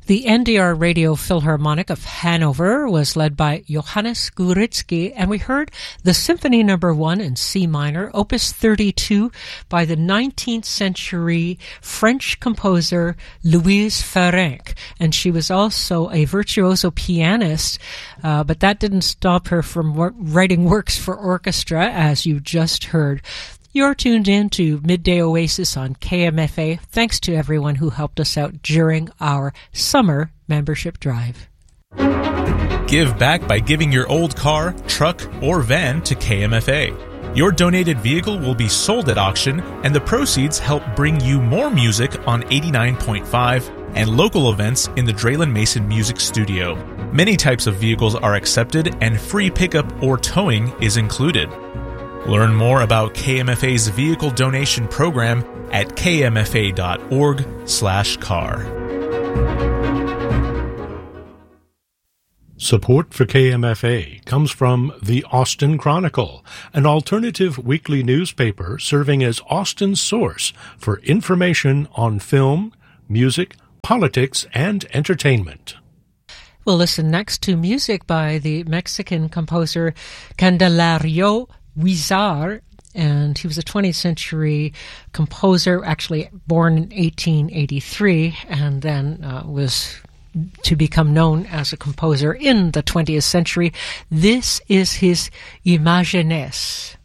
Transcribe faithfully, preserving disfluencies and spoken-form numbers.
The N D R Radio Philharmonic of Hanover was led by Johannes Guritsky, and we heard the Symphony Number One in C minor, Opus thirty-two, by the nineteenth century French composer Louise Ferenc, and she was also a virtuoso pianist, uh, but that didn't stop her from wor- writing works for orchestra, as you just heard. You're tuned in to Midday Oasis on K M F A. Thanks to everyone who helped us out during our summer membership drive. Give back by giving your old car, truck, or van to K M F A. Your donated vehicle will be sold at auction, and the proceeds help bring you more music on eighty-nine point five and local events in the Draylen Mason Music Studio. Many types of vehicles are accepted, and free pickup or towing is included. Learn more about K M F A's vehicle donation program at k m f a dot org slash car. Support for K M F A comes from the Austin Chronicle, an alternative weekly newspaper serving as Austin's source for information on film, music, politics, and entertainment. We'll listen next to music by the Mexican composer Candelario Huizar, and he was a twentieth century composer, actually born in eighteen eighty-three, and then uh, was to become known as a composer in the twentieth century. This is his Imagines.